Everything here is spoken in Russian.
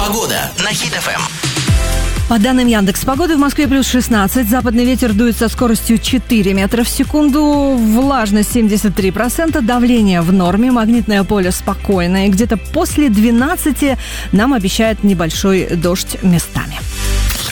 Погода на Хит ФМ. По данным Яндекс.Погоды, в Москве плюс 16, западный ветер дует со скоростью 4 метра в секунду, влажность 73%, давление в норме, магнитное поле спокойное. Где-то после 12 нам обещают небольшой дождь местами.